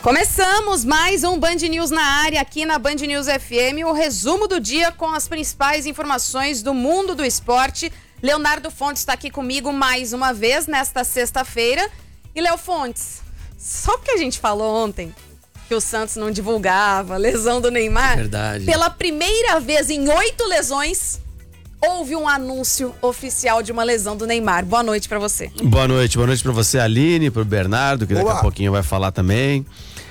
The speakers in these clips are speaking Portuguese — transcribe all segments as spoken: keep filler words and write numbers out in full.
Começamos mais um Band News na área aqui na Band News F M, o resumo do dia com as principais informações do mundo do esporte. Leonardo Fontes está aqui comigo mais uma vez nesta sexta-feira. E Léo Fontes, só porque a gente falou ontem que o Santos não divulgava a lesão do Neymar, verdade. Pela primeira vez em oito lesões, houve um anúncio oficial de uma lesão do Neymar. Boa noite pra você. Boa noite, boa noite pra você, Aline, pro Bernardo, que daqui Olá. a pouquinho vai falar também.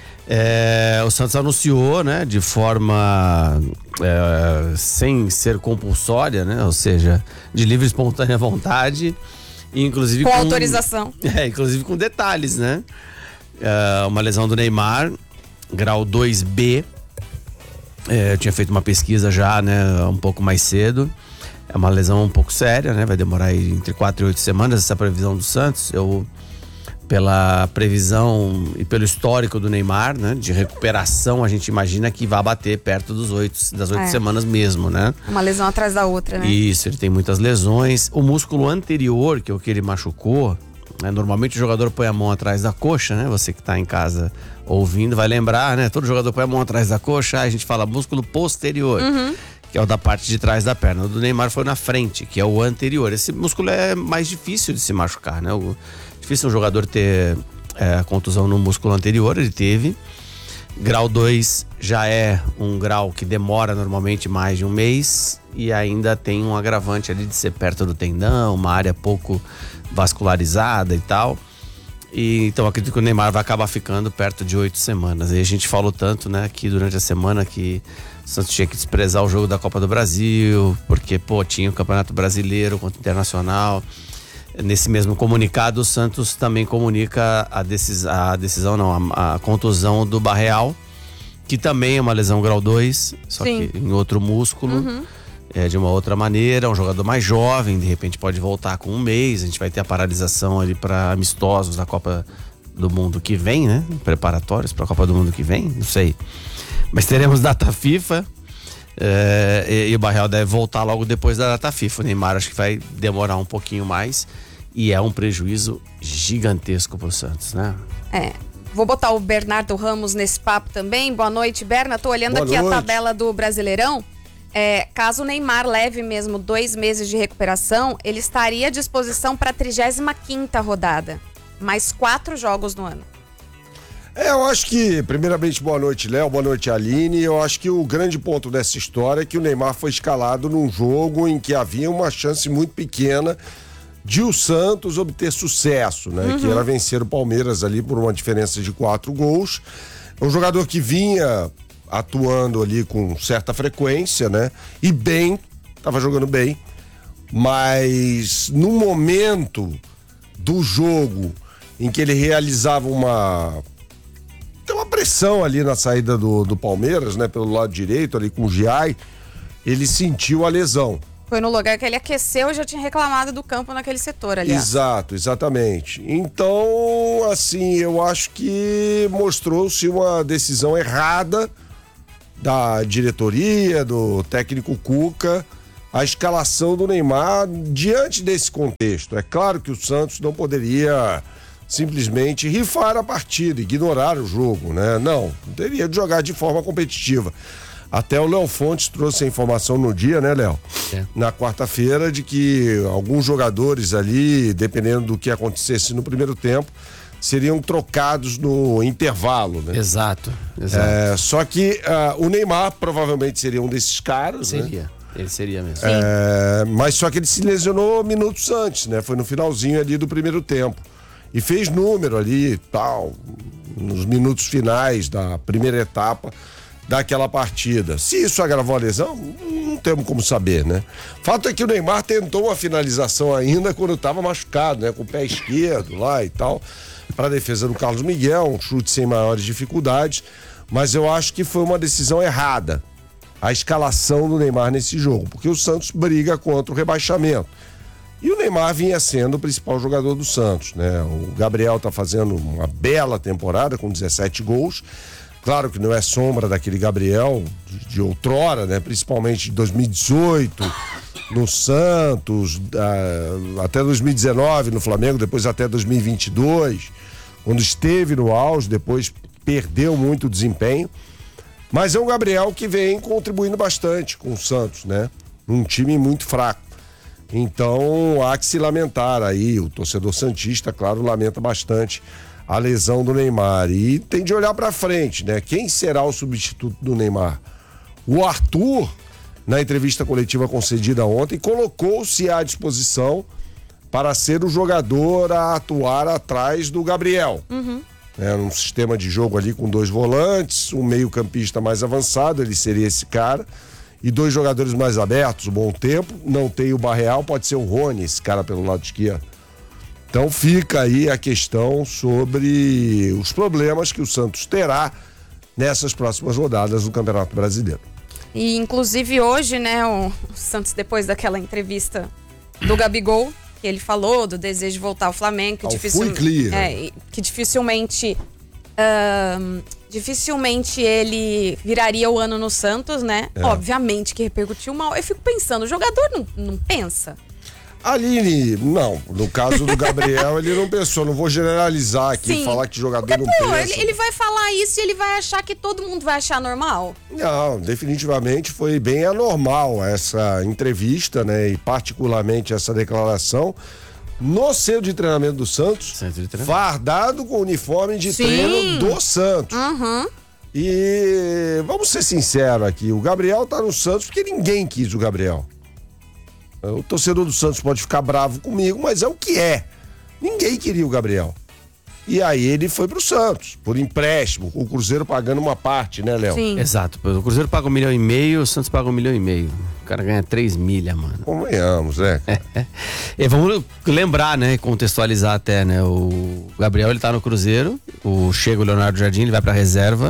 É, o Santos anunciou, né, de forma é, sem ser compulsória, né, ou seja, de livre e espontânea vontade, e inclusive com, com autorização. É, inclusive com detalhes, né? É, uma lesão do Neymar, grau dois B. É, eu tinha feito uma pesquisa já, né, um pouco mais cedo. É uma lesão um pouco séria, né? Vai demorar aí entre quatro e oito semanas essa previsão do Santos. Eu, pela previsão e pelo histórico do Neymar, né? De recuperação, a gente imagina que vai bater perto dos oito, das oito é. semanas mesmo, né? Uma lesão atrás da outra, né? Isso, ele tem muitas lesões. O músculo anterior, que é o que ele machucou, né? Normalmente o jogador põe a mão atrás da coxa, né? Você que tá em casa ouvindo vai lembrar, né? Todo jogador põe a mão atrás da coxa, aí a gente fala músculo posterior. Uhum. Que é o da parte de trás da perna. O do Neymar foi na frente, que é o anterior. Esse músculo é mais difícil de se machucar, né? O, difícil um jogador ter é, contusão no músculo anterior, ele teve. Grau dois já é um grau que demora normalmente mais de um mês e ainda tem um agravante ali de ser perto do tendão, uma área pouco vascularizada e tal. E, então acredito que o Neymar vai acabar ficando perto de oito semanas. E a gente falou tanto, né, aqui durante a semana que o Santos tinha que desprezar o jogo da Copa do Brasil, porque, pô, tinha o Campeonato Brasileiro contra o Internacional. Nesse mesmo comunicado, o Santos também comunica a, decis, a decisão, não, a, a contusão do Barreal, que também é uma lesão grau dois, só Sim. que em outro músculo. Uhum. É, de uma outra maneira, um jogador mais jovem, de repente pode voltar com um mês, a gente vai ter a paralisação ali para amistosos da Copa do Mundo que vem, né? Preparatórios para a Copa do Mundo que vem, não sei. Mas teremos data FIFA é, e, e o Barreal deve voltar logo depois da data FIFA. O Neymar acho que vai demorar um pouquinho mais e é um prejuízo gigantesco pro Santos, né? É. Vou botar o Bernardo Ramos nesse papo também. Boa noite, Berna. Tô olhando Boa aqui noite. a tabela do Brasileirão. É, caso o Neymar leve mesmo dois meses de recuperação, ele estaria à disposição para a trigésima quinta rodada. Mais quatro jogos no ano. É, eu acho que, primeiramente, boa noite, Léo, boa noite, Aline. Eu acho que o grande ponto dessa história é que o Neymar foi escalado num jogo em que havia uma chance muito pequena de o Santos obter sucesso, né? Uhum. Que era vencer o Palmeiras ali por uma diferença de quatro gols. É um jogador que vinha atuando ali com certa frequência, né? E bem, tava jogando bem, mas no momento do jogo em que ele realizava uma tem uma pressão ali na saída do, do Palmeiras, né? Pelo lado direito ali com o Giai, ele sentiu a lesão. Foi no lugar que ele aqueceu e já tinha reclamado do campo naquele setor, aliás. Exato, exatamente. Então, assim, eu acho que mostrou-se uma decisão errada da diretoria, do técnico Cuca, a escalação do Neymar diante desse contexto. É claro que o Santos não poderia simplesmente rifar a partida, ignorar o jogo, né? Não, teria de jogar de forma competitiva. Até o Léo Fontes trouxe a informação no dia, né, Léo? É. Na quarta-feira, de que alguns jogadores ali, dependendo do que acontecesse no primeiro tempo, seriam trocados no intervalo, né? Exato, exato. É, só que uh, o Neymar provavelmente seria um desses caras, Seria, né? ele seria mesmo. É, mas só que ele se lesionou minutos antes, né? Foi no finalzinho ali do primeiro tempo. E fez número ali e tal, nos minutos finais da primeira etapa daquela partida. Se isso agravou a lesão, não temos como saber, né? Fato é que o Neymar tentou uma finalização ainda quando estava machucado, né? Com o pé esquerdo lá e tal, para a defesa do Carlos Miguel, um chute sem maiores dificuldades, mas eu acho que foi uma decisão errada a escalação do Neymar nesse jogo, porque o Santos briga contra o rebaixamento. E o Neymar vinha sendo o principal jogador do Santos, né? O Gabriel tá fazendo uma bela temporada com dezessete gols. Claro que não é sombra daquele Gabriel de, de outrora, né? Principalmente de dois mil e dezoito no Santos, ah, até dois mil e dezenove no Flamengo, depois até dois mil e vinte e dois, quando esteve no auge, depois perdeu muito o desempenho. Mas é um Gabriel que vem contribuindo bastante com o Santos, né? Um time muito fraco. Então há que se lamentar aí. O torcedor santista, claro, lamenta bastante a lesão do Neymar. E tem de olhar pra frente, né? Quem será o substituto do Neymar? O Arthur, na entrevista coletiva concedida ontem, colocou-se à disposição para ser o jogador a atuar atrás do Gabriel. Uhum. É, num sistema de jogo ali com dois volantes, um meio-campista mais avançado, ele seria esse cara, e dois jogadores mais abertos, um bom tempo. Não tem o Barreal, pode ser o Rony, esse cara pelo lado esquerdo. Então fica aí a questão sobre os problemas que o Santos terá nessas próximas rodadas do Campeonato Brasileiro. E inclusive hoje, né, o Santos, depois daquela entrevista do Gabigol, que ele falou do desejo de voltar ao Flamengo, que, dificil... é, que dificilmente uh, dificilmente ele viraria o ano no Santos, né? É. Obviamente que repercutiu mal. Eu fico pensando, o jogador não, não pensa? Aline, não. No caso do Gabriel, ele não pensou. Não vou generalizar aqui, Sim. falar que jogador Porque, não pô, pensa. Ele, ele vai falar isso e ele vai achar que todo mundo vai achar normal? Não, definitivamente foi bem anormal essa entrevista, né? E particularmente essa declaração no centro de treinamento do Santos, treinamento. fardado com o uniforme de Sim. treino do Santos. Uhum. E vamos ser sinceros aqui, o Gabriel tá no Santos porque ninguém quis o Gabriel. O torcedor do Santos pode ficar bravo comigo, mas é o que é. Ninguém queria o Gabriel. E aí ele foi pro Santos, por empréstimo, com o Cruzeiro pagando uma parte, né, Léo? Sim. Exato. O Cruzeiro paga um milhão e meio, o Santos paga um milhão e meio. O cara ganha três milha, mano. Convenhamos, né? É. E vamos lembrar, né, contextualizar até, né, o Gabriel, ele tá no Cruzeiro, o chega o Leonardo Jardim, ele vai pra reserva.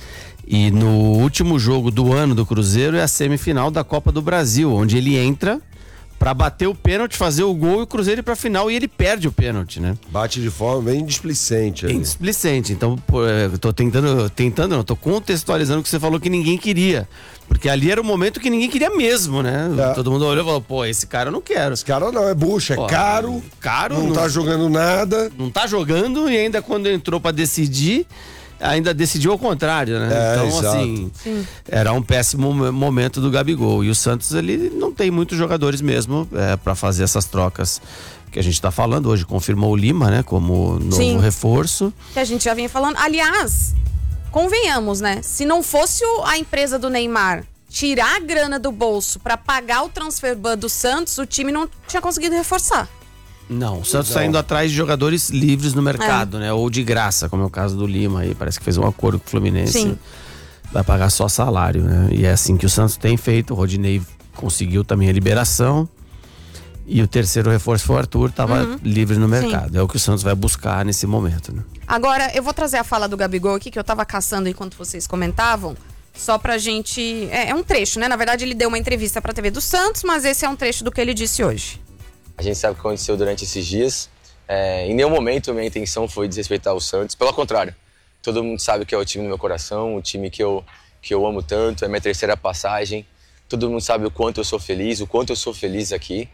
E no último jogo do ano do Cruzeiro é a semifinal da Copa do Brasil, onde ele entra pra bater o pênalti, fazer o gol e o Cruzeiro ir pra final, e ele perde o pênalti, né? Bate de forma bem displicente. Bem displicente. Então, pô, eu tô tentando, tentando não, tô contextualizando o que você falou que ninguém queria. Porque ali era o momento que ninguém queria mesmo, né? É. Todo mundo olhou e falou, pô, esse cara eu não quero. Esse cara não, é bucha, é pô, caro, caro. Não, não tá jogando nada. Não tá jogando e ainda quando entrou pra decidir, ainda decidiu ao contrário, né? É, então, exato. assim, Sim. era um péssimo momento do Gabigol. E o Santos, ele não tem muitos jogadores mesmo é, para fazer essas trocas que a gente tá falando hoje. Confirmou o Lima, né? Como novo Sim. reforço. Que a gente já vinha falando. Aliás, convenhamos, né? Se não fosse a empresa do Neymar tirar a grana do bolso para pagar o transfer ban do Santos, o time não tinha conseguido reforçar. Não, o Santos está indo atrás de jogadores livres no mercado, é. né? Ou de graça, como é o caso do Lima aí. Parece que fez um acordo com o Fluminense. Sim. Vai pagar só salário, né? E é assim que o Santos tem feito. O Rodinei conseguiu também a liberação. E o terceiro reforço foi o Arthur, estava uhum. livre no mercado. Sim. É o que o Santos vai buscar nesse momento, né? Agora, eu vou trazer a fala do Gabigol aqui, que eu tava caçando enquanto vocês comentavam. Só pra gente... É, é um trecho, né? Na verdade, ele deu uma entrevista pra T V do Santos, mas esse é um trecho do que ele disse hoje. A gente sabe o que aconteceu durante esses dias. É, em nenhum momento minha intenção foi desrespeitar o Santos. Pelo contrário, todo mundo sabe que é o time do meu coração, o time que eu, que eu amo tanto, é minha terceira passagem. Todo mundo sabe o quanto eu sou feliz, o quanto eu sou feliz aqui.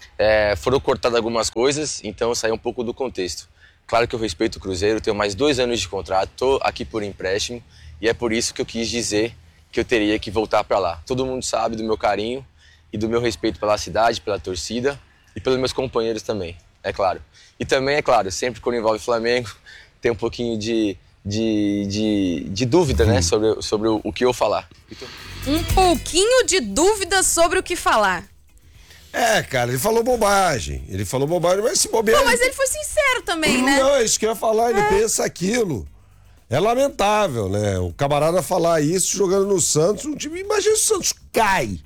É, foram cortadas algumas coisas, então eu saí um pouco do contexto. Claro que eu respeito o Cruzeiro, tenho mais dois anos de contrato, estou aqui por empréstimo e é por isso que eu quis dizer que eu teria que voltar para lá. Todo mundo sabe do meu carinho e do meu respeito pela cidade, pela torcida e pelos meus companheiros também, é claro. E também, é claro, sempre quando envolve Flamengo, tem um pouquinho de, de, de, de dúvida, né, sobre, sobre o, o que eu falar. Um pouquinho de dúvida sobre o que falar. É, cara, ele falou bobagem. Ele falou bobagem, mas se bobear... Não, mas ele foi sincero também, né? Não, é isso que eu ia falar, ele é. pensa aquilo. É lamentável, né? O camarada falar isso jogando no Santos, um time... Imagina se o Santos cai.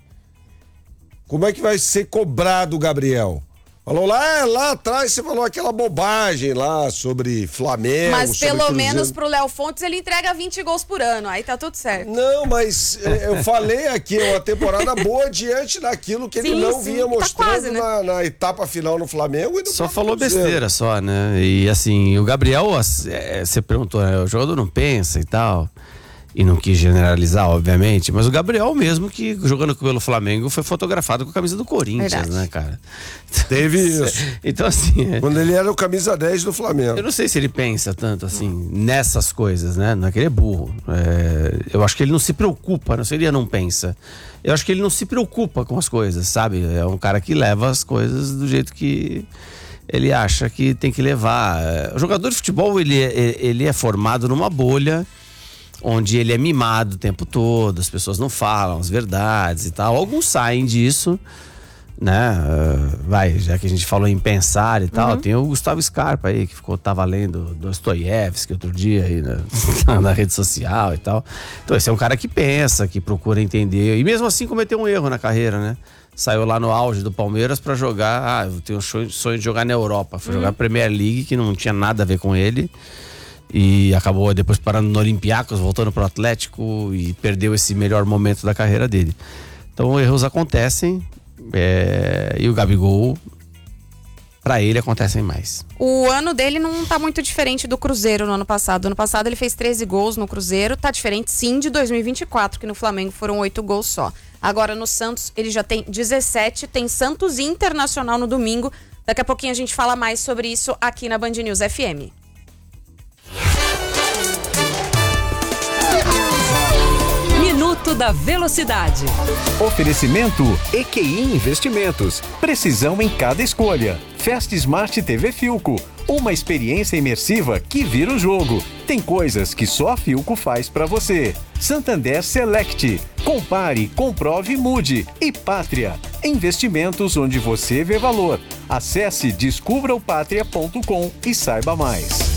Como é que vai ser cobrado o Gabriel? Falou lá, lá atrás você falou aquela bobagem lá sobre Flamengo. Mas sobre pelo Cruzeiro. menos pro Léo Fontes ele entrega vinte gols por ano, aí tá tudo certo. Não, mas eu falei aqui, é uma temporada boa diante daquilo que sim, ele não sim, vinha mostrando tá quase, né? na, na etapa final no Flamengo. E no só falou Cruzeiro. Besteira só, né? E assim, o Gabriel, você perguntou, né? O jogador não pensa e tal. e não quis generalizar, obviamente, mas o Gabriel mesmo, que jogando pelo Flamengo, foi fotografado com a camisa do Corinthians, Verdade. né, cara? Teve isso. Então, assim... É... Quando ele era o camisa dez do Flamengo. Eu não sei se ele pensa tanto, assim, nessas coisas, né? Não é que ele é burro. É... Eu acho que ele não se preocupa, não seria não pensa. Eu acho que ele não se preocupa com as coisas, sabe? É um cara que leva as coisas do jeito que ele acha que tem que levar. O jogador de futebol, ele é, ele é formado numa bolha onde ele é mimado o tempo todo, as pessoas não falam as verdades e tal. Alguns saem disso, né? Uh, vai, já que a gente falou em pensar e tal, uhum. tem o Gustavo Scarpa aí, que ficou, tava lendo Dostoiévski outro dia aí na, na rede social e tal. Então esse é um cara que pensa, que procura entender, e mesmo assim cometeu um erro na carreira, né? Saiu lá no auge do Palmeiras pra jogar, ah, eu tenho um sonho de jogar na Europa, foi uhum. jogar a Premier League, que não tinha nada a ver com ele. E acabou depois parando no Olympiacos, voltando pro Atlético e perdeu esse melhor momento da carreira dele. Então erros acontecem, é, e o Gabigol, pra ele, acontecem mais. O ano dele não tá muito diferente do Cruzeiro no ano passado. No ano passado ele fez treze gols no Cruzeiro, tá diferente sim de dois mil e vinte e quatro, que no Flamengo foram oito gols só. Agora no Santos ele já tem dezessete, tem Santos e Internacional no domingo. Daqui a pouquinho a gente fala mais sobre isso aqui na Band News F M. Minuto da Velocidade. Oferecimento E Q I Investimentos. Precisão em cada escolha. Fast Smart T V Philco. Uma experiência imersiva que vira o jogo. Tem coisas que só a Philco faz pra você. Santander Select. Compare, comprove e mude. E Pátria. Investimentos onde você vê valor. Acesse descubra o pátria ponto com e saiba mais.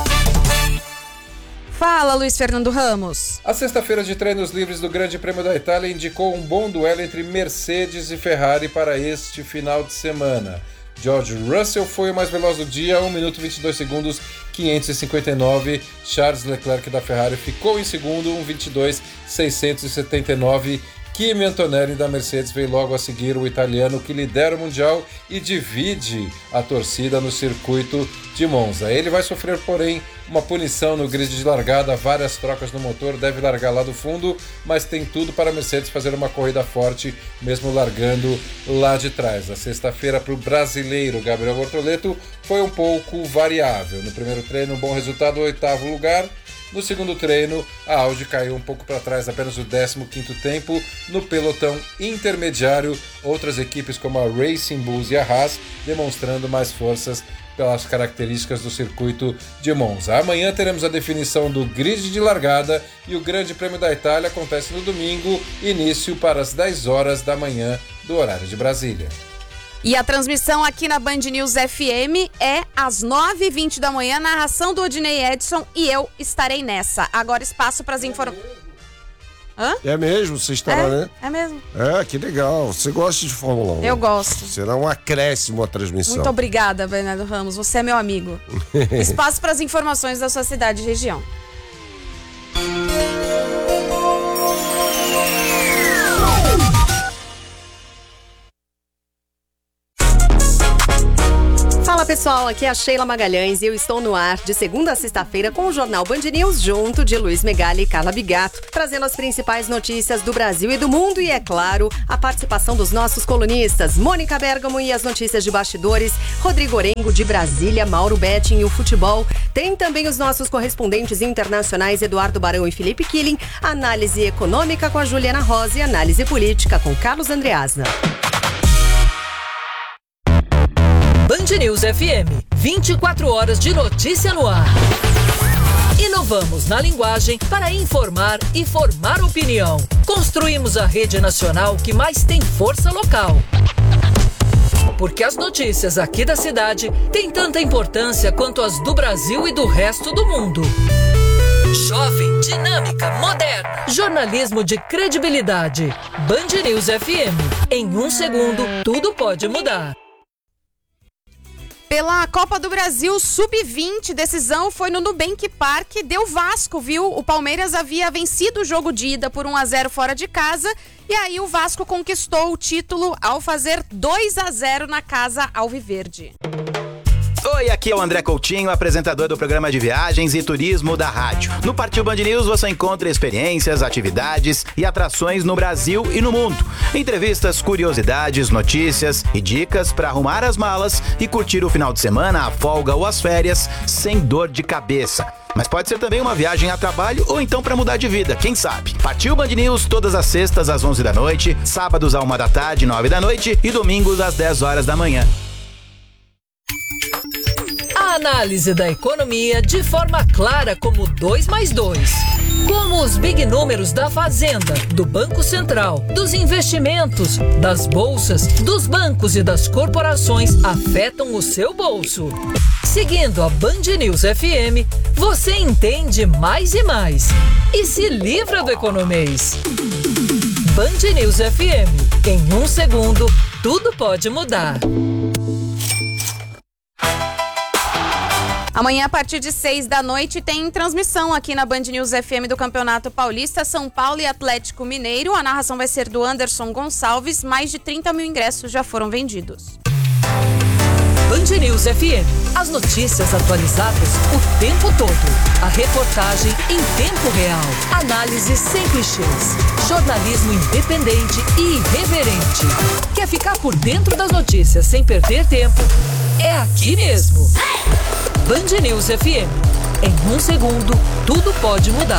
Fala, Luiz Fernando Ramos. A sexta-feira de treinos livres do Grande Prêmio da Itália indicou um bom duelo entre Mercedes e Ferrari para este final de semana. George Russell foi o mais veloz do dia, um minuto e vinte e dois segundos, quinhentos e cinquenta e nove. Charles Leclerc da Ferrari ficou em segundo, um vinte e dois, seiscentos e setenta e nove. Kimi Antonelli da Mercedes veio logo a seguir o italiano, que lidera o Mundial e divide a torcida no circuito de Monza. Ele vai sofrer, porém, uma punição no grid de largada, várias trocas no motor, deve largar lá do fundo, mas tem tudo para a Mercedes fazer uma corrida forte, mesmo largando lá de trás. A sexta-feira para o brasileiro Gabriel Bortoleto foi um pouco variável. No primeiro treino, um bom resultado, oitavo lugar. No segundo treino, a Audi caiu um pouco para trás, apenas o décimo quinto tempo. No pelotão intermediário, outras equipes como a Racing Bulls e a Haas demonstrando mais forças pelas características do circuito de Monza. Amanhã teremos a definição do grid de largada e o Grande Prêmio da Itália acontece no domingo, início para as dez horas da manhã do horário de Brasília. E a transmissão aqui na Band News F M é às nove e vinte da manhã, narração do Odinei Edson, e eu estarei nessa. Agora espaço para as informações. Hã? É mesmo? Você estará, é, né? É mesmo. É, que legal. Você gosta de Fórmula um? Eu gosto. Será um acréscimo à transmissão. Muito obrigada, Bernardo Ramos. Você é meu amigo. Espaço para as informações da sua cidade e região. Fala pessoal, aqui é a Sheila Magalhães e eu estou no ar de segunda a sexta-feira com o Jornal Band News, junto de Luiz Megali e Carla Bigato, trazendo as principais notícias do Brasil e do mundo e, é claro, a participação dos nossos colunistas, Mônica Bergamo e as notícias de bastidores, Rodrigo Orengo de Brasília, Mauro Betting e o futebol. Tem também os nossos correspondentes internacionais, Eduardo Barão e Felipe Killing, análise econômica com a Juliana Rosa e análise política com Carlos Andreasna. Band News F M, vinte e quatro horas de notícia no ar. Inovamos na linguagem para informar e formar opinião. Construímos a rede nacional que mais tem força local. Porque as notícias aqui da cidade têm tanta importância quanto as do Brasil e do resto do mundo. Jovem, dinâmica, moderna. Jornalismo de credibilidade. Band News F M. Em um segundo, tudo pode mudar. Pela Copa do Brasil sub vinte, decisão foi no Nubank Park, deu Vasco, viu? O Palmeiras havia vencido o jogo de ida por um a zero fora de casa e aí o Vasco conquistou o título ao fazer dois a zero na casa alviverde. Oi, Oi, aqui é o André Coutinho, apresentador do programa de viagens e turismo da rádio. No Partiu Band News você encontra experiências, atividades e atrações no Brasil e no mundo. Entrevistas, curiosidades, notícias e dicas para arrumar as malas e curtir o final de semana, a folga ou as férias sem dor de cabeça. Mas pode ser também uma viagem a trabalho ou então para mudar de vida, quem sabe? Partiu Band News todas as sextas às onze da noite, sábados à uma da tarde, nove da noite e domingos às dez horas da manhã. A análise da economia de forma clara como dois mais dois. Como os big números da Fazenda, do Banco Central, dos investimentos, das bolsas, dos bancos e das corporações afetam o seu bolso. Seguindo a Band News F M, você entende mais e mais. E se livra do economês. Band News F M. Em um segundo, tudo pode mudar. Amanhã, a partir de seis da noite, tem transmissão aqui na Band News F M do Campeonato Paulista, São Paulo e Atlético Mineiro. A narração vai ser do Anderson Gonçalves. Mais de trinta mil ingressos já foram vendidos. Band News F M. As notícias atualizadas o tempo todo. A reportagem em tempo real. Análise sem clichês. Jornalismo independente e irreverente. Quer ficar por dentro das notícias sem perder tempo? É aqui mesmo. Band News F M. Em um segundo, tudo pode mudar.